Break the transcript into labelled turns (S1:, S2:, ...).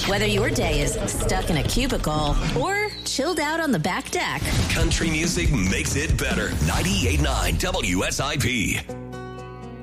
S1: Whether your day is stuck in a cubicle or chilled out on the back deck,
S2: country music makes it better. 98.9 WSIP.